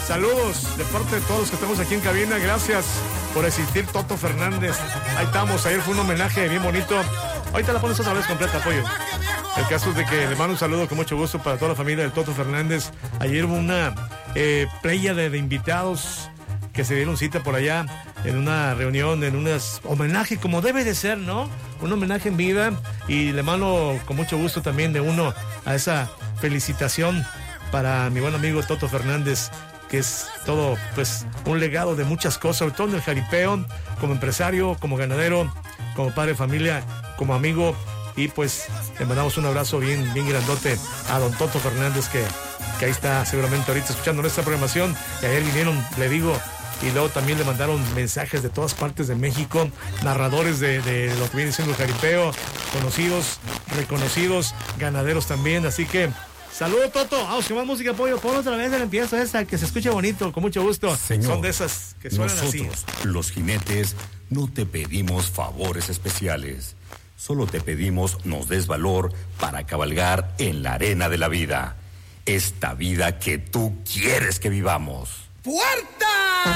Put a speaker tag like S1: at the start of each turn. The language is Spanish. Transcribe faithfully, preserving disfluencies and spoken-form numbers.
S1: Saludos de parte de todos los que estamos aquí en cabina. Gracias por existir, Toto Fernández. Ahí estamos, ayer fue un homenaje bien bonito. Ahorita la pones otra vez completa, Pollo. El caso es de que le mando un saludo con mucho gusto para toda la familia del Toto Fernández. Ayer hubo una eh, playa de, de invitados que se dieron cita por allá en una reunión, en un homenaje como debe de ser, ¿no? Un homenaje en vida, y le mando con mucho gusto también de uno a esa felicitación para mi buen amigo Toto Fernández, que es todo, pues, un legado de muchas cosas, sobre todo en el jaripeo, como empresario, como ganadero, como padre de familia, como amigo, y pues le mandamos un abrazo bien, bien grandote a don Toto Fernández, que, que ahí está seguramente ahorita escuchando nuestra programación. Y ayer vinieron, le digo, y luego también le mandaron mensajes de todas partes de México, narradores de, de lo que viene siendo el jaripeo, conocidos, reconocidos, ganaderos también, así que saludos, Toto. Vamos con más música, Pollo. Pon otra vez el empiezo esa, que se escuche bonito, con mucho gusto.
S2: Señor,
S1: son de esas que suenan
S2: nosotros,
S1: así.
S2: Los jinetes, no te pedimos favores especiales. Solo te pedimos nos des valor para cabalgar en la arena de la vida. Esta vida que tú quieres que vivamos.
S3: ¡Puerta!